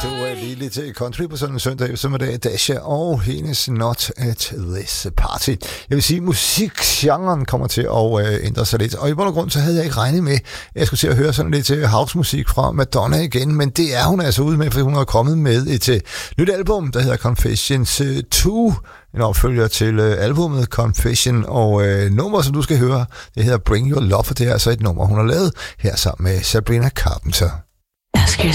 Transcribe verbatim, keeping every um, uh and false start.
Lige lidt country på sådan en søndag, som er det Dasha og hendes Not at This Party. Jeg vil sige, at musikgenren kommer til at øh, ændre sig lidt, og i bund og grund så havde jeg ikke regnet med, at jeg skulle til at høre sådan lidt øh, housemusik fra Madonna igen, men det er hun altså ude med, for hun er kommet med et øh, nyt album, der hedder Confessions øh, to, en opfølger til øh, albumet Confession, og øh, nummer, som du skal høre, det hedder Bring Your Love, og det er altså et nummer, hun har lavet her sammen med Sabrina Carpenter.